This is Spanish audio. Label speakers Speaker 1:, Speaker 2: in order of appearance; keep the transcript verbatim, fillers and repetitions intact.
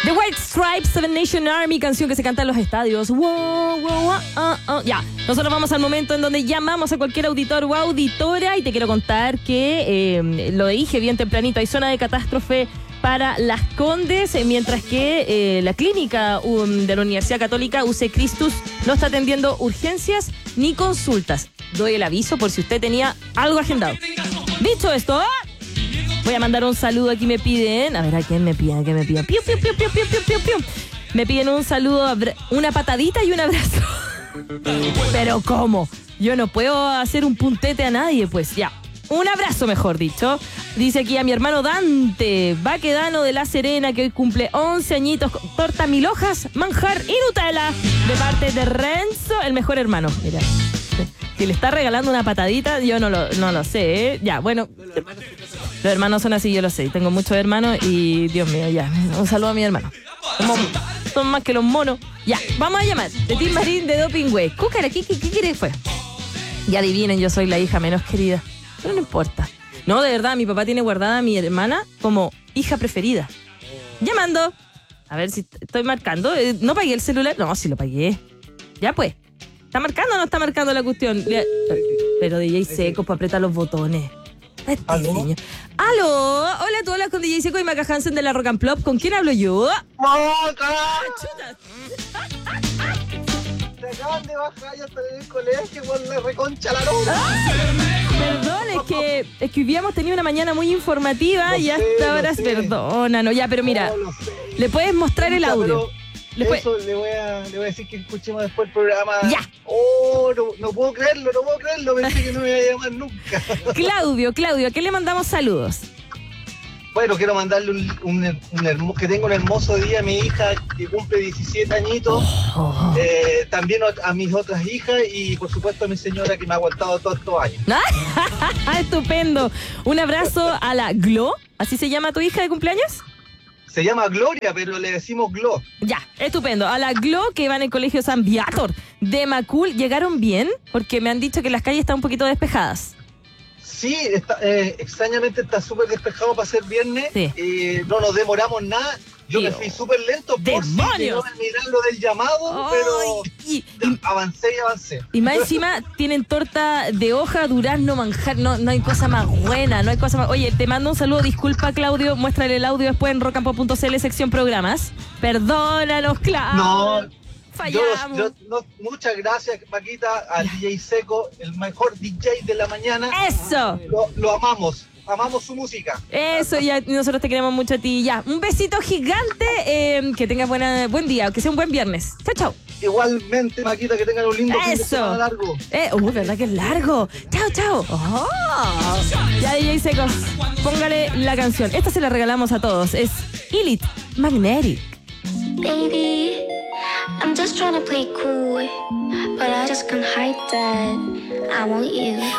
Speaker 1: The White Stripes, Seven Nation Army, canción que se canta en los estadios. Wow, wow, wow, uh, uh. Ya, nosotros vamos al momento en donde llamamos a cualquier auditor o auditora y te quiero contar que eh, lo dije bien tempranito, hay zona de catástrofe para Las Condes, eh, mientras que eh, la clínica um, de la Universidad Católica U C Christus no está atendiendo urgencias ni consultas. Doy el aviso por si usted tenía algo agendado. Dicho esto, voy a mandar un saludo. Aquí me piden, a ver, ¿a quién me piden? ¿A quién me piden? Piu, piu, piu, piu, piu, piu, piu. Me piden un saludo, una patadita y un abrazo. Pero ¿cómo? Yo no puedo hacer un puntete a nadie, pues ya. Un abrazo, mejor dicho. Dice aquí a mi hermano Dante Baquedano de La Serena, que hoy cumple once añitos, con torta mil hojas, manjar y Nutella, de parte de Renzo, el mejor hermano. Mira, si le está regalando una patadita, yo no lo, no lo sé, ¿eh? Ya, bueno, los hermanos son así, yo lo sé. Tengo muchos hermanos y, Dios mío, ya. Un saludo a mi hermano. Somos, son más que los monos. Ya, vamos a llamar. De Tim Marín de Doping Way. Cúcara, ¿qué, qué, qué quiere fue? Y adivinen, yo soy la hija menos querida. Pero no importa. No, de verdad, mi papá tiene guardada a mi hermana como hija preferida. Llamando. A ver si estoy marcando. ¿No pagué el celular? No, sí lo pagué. Ya pues. ¿Está marcando o no está marcando la cuestión? Pero D J Seco, para apretar los botones. Este
Speaker 2: ¿Aló?
Speaker 1: Señor. ¡Aló! Hola, tú hablas con D J Seco y Maca Hansen de la Rock and Plop. ¿Con quién hablo yo?
Speaker 2: ¡Maca!
Speaker 1: Chuta.
Speaker 2: Te acaban de bajar ya hasta en el colegio por la reconcha la luna.
Speaker 1: Perdón, es que, es que hoy día hemos tenido una mañana muy informativa
Speaker 2: Lo
Speaker 1: y
Speaker 2: sé,
Speaker 1: hasta
Speaker 2: lo
Speaker 1: ahora,
Speaker 2: sé.
Speaker 1: perdónanos. Ya, pero mira,
Speaker 2: No, lo sé.
Speaker 1: le puedes mostrar el
Speaker 2: Pucha,
Speaker 1: audio.
Speaker 2: pero
Speaker 1: Le puede-
Speaker 2: Eso le voy, a, le voy a decir que escuchemos después el programa.
Speaker 1: Ya.
Speaker 2: Oh, no, no puedo creerlo, no puedo creerlo. Pensé que no me iba a llamar nunca.
Speaker 1: Claudio, Claudio, ¿a qué le mandamos saludos?
Speaker 2: Bueno, quiero mandarle un, un, un hermo- que tenga un hermoso día a mi hija que cumple diecisiete añitos.
Speaker 1: Oh.
Speaker 2: Eh, también a, a mis otras hijas y por supuesto a mi señora que me ha aguantado todos estos años.
Speaker 1: ¡Ah! Estupendo. Un abrazo a la Glo. ¿Así se llama tu hija de cumpleaños?
Speaker 2: Se llama Gloria, pero le decimos Glo.
Speaker 1: Ya, estupendo. A la Glo, que va en el colegio San Viator de Macul. ¿Llegaron bien? Porque me han dicho que las calles están un poquito despejadas.
Speaker 2: Sí, está, eh, extrañamente está súper despejado para ser viernes.
Speaker 1: Sí.
Speaker 2: Eh, no nos demoramos nada. Yo
Speaker 1: Tío.
Speaker 2: me fui súper lento por si
Speaker 1: ¡Demonios!
Speaker 2: no me mirar lo del llamado, pero
Speaker 1: Ay, y,
Speaker 2: ya,
Speaker 1: y-
Speaker 2: avancé y avancé.
Speaker 1: y más encima tienen torta de hoja, durazno, manjar. No, no hay cosa más buena, no hay cosa más. Oye, te mando un saludo, disculpa, Claudio. Muéstrale el audio después en rocampo punto c l, sección programas. Perdónanos, Claudio.
Speaker 2: No, Yo,
Speaker 1: Fallamos.
Speaker 2: yo- no, muchas gracias, Paquita, al D J Seco, el mejor D J de la mañana.
Speaker 1: Eso.
Speaker 2: Lo, lo amamos, amamos su música.
Speaker 1: Eso, ya nosotros te queremos mucho a ti. Ya, un besito gigante. eh, que tengas buena, buen día, que sea un buen viernes. Chao, chao.
Speaker 2: Igualmente, Paquita, que tengan un lindo fin de
Speaker 1: Eso.
Speaker 2: semana largo.
Speaker 1: Eh, uy, ¿verdad que es largo? Chao, chao. Oh. Ya, D J Secos, póngale la canción. Esta se la regalamos a todos. Es Elite Magnetic.
Speaker 3: Baby, I'm just trying to play cool, but I just can't hide that I want you.